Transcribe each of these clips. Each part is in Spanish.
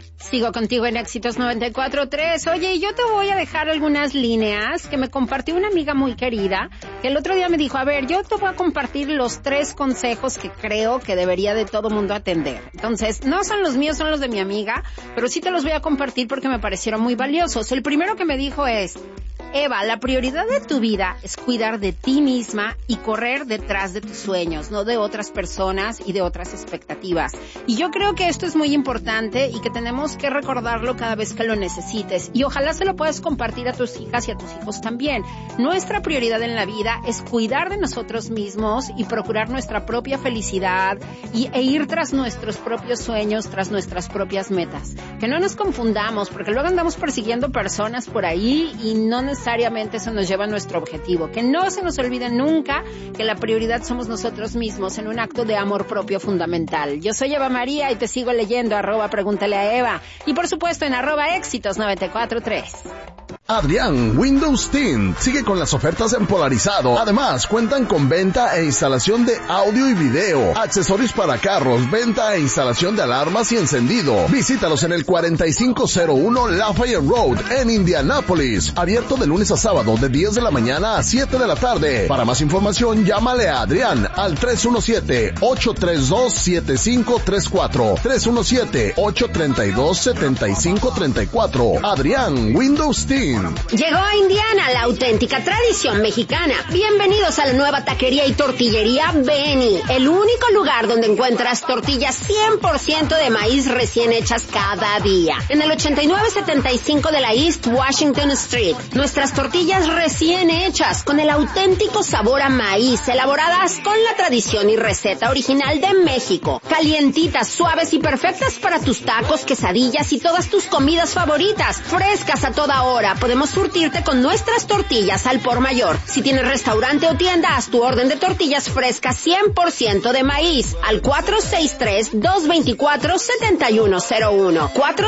Sigo contigo en Éxitos 94.3. Oye, yo te voy a dejar algunas líneas que me compartió una amiga muy querida, que el otro día me dijo, a ver, yo te voy a compartir los 3 consejos que creo que debería de todo mundo atender. Entonces, no son los míos, son los de mi amiga, pero sí te los voy a compartir porque me parecieron muy valiosos. El primero que me dijo es, Eva, la prioridad de tu vida es cuidar de ti misma y correr detrás de tus sueños, no de otras personas y de otras expectativas. Y yo creo que esto es muy importante y que tenemos que recordarlo cada vez que lo necesites. Y ojalá se lo puedas compartir a tus hijas y a tus hijos también. Nuestra prioridad en la vida es cuidar de nosotros mismos y procurar nuestra propia felicidad e ir tras nuestros propios sueños, tras nuestras propias metas. Que no nos confundamos, porque luego andamos persiguiendo personas por ahí y no necesariamente eso nos lleva a nuestro objetivo. Que no se nos olvide nunca que la prioridad somos nosotros mismos en un acto de amor propio fundamental. Yo soy Eva María y te sigo leyendo @pregúntale a Eva y por supuesto en @éxitos 94.3. Adrián Windows Tint sigue con las ofertas en Polarizado. Además, cuentan con venta e instalación de audio y video, accesorios para carros, venta e instalación de alarmas y encendido. Visítalos en el 4501 Lafayette Road en Indianápolis. Abierto de lunes a sábado de 10 de la mañana a 7 de la tarde. Para más información, llámale a Adrián al 317-832-7534. 317-832-7534. Adrián Windows Tint. Llegó a Indiana la auténtica tradición mexicana. Bienvenidos a la nueva taquería y tortillería Benny, el único lugar donde encuentras tortillas 100% de maíz recién hechas cada día. En el 8975 de la East Washington Street. Nuestras tortillas recién hechas con el auténtico sabor a maíz, elaboradas con la tradición y receta original de México. Calientitas, suaves y perfectas para tus tacos, quesadillas y todas tus comidas favoritas. Frescas a toda hora. Podemos surtirte con nuestras tortillas al por mayor. Si tienes restaurante o tienda, haz tu orden de tortillas frescas 100% de maíz al 463-224-7101.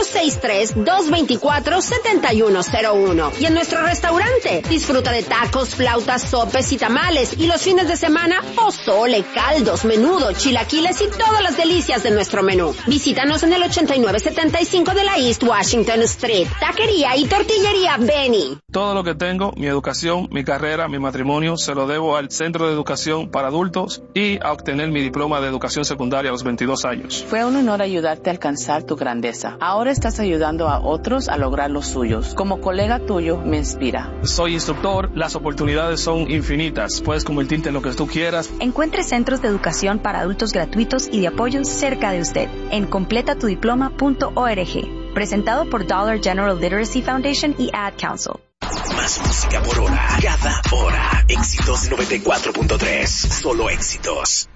463-224-7101. Y en nuestro restaurante, disfruta de tacos, flautas, sopes y tamales. Y los fines de semana, pozole, caldos, menudo, chilaquiles y todas las delicias de nuestro menú. Visítanos en el 8975 de la East Washington Street. Taquería y tortillería Benny. Todo lo que tengo, mi educación, mi carrera, mi matrimonio, se lo debo al Centro de Educación para Adultos y a obtener mi diploma de educación secundaria a los 22 años. Fue un honor ayudarte a alcanzar tu grandeza. Ahora estás ayudando a otros a lograr los suyos. Como colega tuyo, me inspira. Soy instructor, las oportunidades son infinitas. Puedes convertirte en lo que tú quieras. Encuentre centros de educación para adultos gratuitos y de apoyo cerca de usted en completatudiploma.org. Presentado por Dollar General Literacy Foundation y Ad Council. Más música por hora, cada hora. Éxitos 94.3. Solo éxitos.